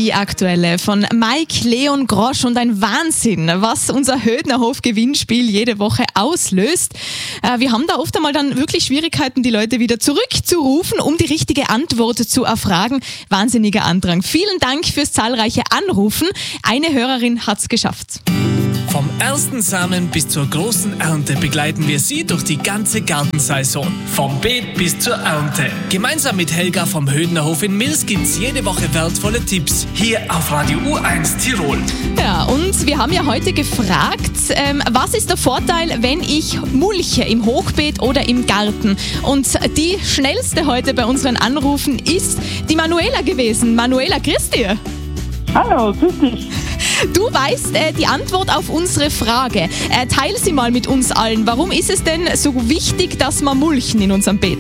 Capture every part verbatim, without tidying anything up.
Die aktuelle von Mike Leon Grosch und ein Wahnsinn, was unser Hödnerhof-Gewinnspiel jede Woche auslöst. Äh, wir haben da oft einmal dann wirklich Schwierigkeiten, die Leute wieder zurückzurufen, um die richtige Antwort zu erfragen. Wahnsinniger Andrang. Vielen Dank fürs zahlreiche Anrufen. Eine Hörerin hat's geschafft. Vom ersten Samen bis zur großen Ernte begleiten wir Sie durch die ganze Gartensaison. Vom Beet bis zur Ernte. Gemeinsam mit Helga vom Hödnerhof in Mils gibt's jede Woche wertvolle Tipps. Hier auf Radio U eins Tirol. Ja, und wir haben ja heute gefragt, ähm, was ist der Vorteil, wenn ich mulche im Hochbeet oder im Garten? Und die schnellste heute bei unseren Anrufen ist die Manuela gewesen. Manuela, grüß dir. Hallo, grüß dich. Du weißt äh, die Antwort auf unsere Frage. Äh, teil sie mal mit uns allen. Warum ist es denn so wichtig, dass wir mulchen in unserem Beet?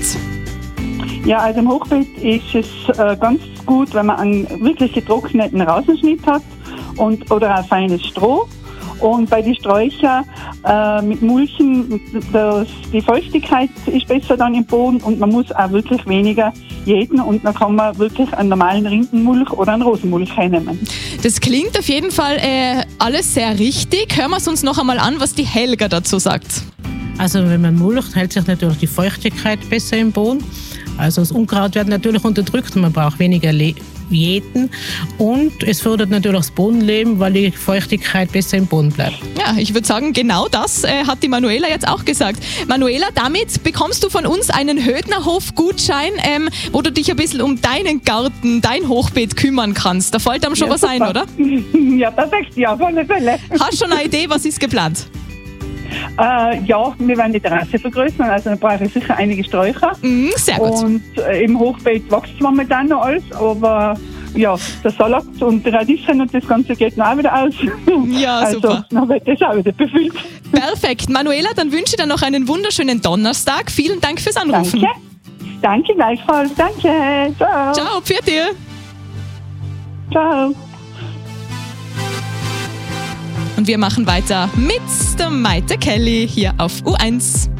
Ja, also im Hochbeet ist es äh, ganz gut, wenn man einen wirklich getrockneten Rasenschnitt hat und, oder ein feines Stroh. Und bei den Sträuchern äh, mit Mulchen, das, die Feuchtigkeit ist besser dann im Boden und man muss auch wirklich weniger jäten und dann kann man wirklich einen normalen Rindenmulch oder einen Rosenmulch hernehmen. Das klingt auf jeden Fall äh, alles sehr richtig. Hören wir es uns noch einmal an, was die Helga dazu sagt. Also wenn man mulcht, hält sich natürlich die Feuchtigkeit besser im Boden. Also das Unkraut wird natürlich unterdrückt und man braucht weniger Le- Jäten. Und es fördert natürlich das Bodenleben, weil die Feuchtigkeit besser im Boden bleibt. Ja, ich würde sagen, genau das äh, hat die Manuela jetzt auch gesagt. Manuela, damit bekommst du von uns einen Hödnerhof-Gutschein, ähm, wo du dich ein bisschen um deinen Garten, dein Hochbeet kümmern kannst. Da fällt einem schon Ja, was ein, oder? Ja, perfekt, ja, auf alle Fälle. Hast du schon eine Idee, was ist geplant? Äh, ja, wir werden die Terrasse vergrößern, also da brauche ich sicher einige Sträucher. Mm, sehr gut. Und äh, im Hochbeet wächst momentan noch alles, aber ja, der Salat und die Radieschen und das Ganze geht noch auch wieder aus. Ja, also, super. Dann wird das auch wieder befüllt. Perfekt. Manuela, dann wünsche ich dir noch einen wunderschönen Donnerstag. Vielen Dank fürs Anrufen. Danke. Danke gleichfalls. Danke. Ciao. Ciao, pfiat dir. Ciao. Und wir machen weiter mit der Maite Kelly hier auf U eins.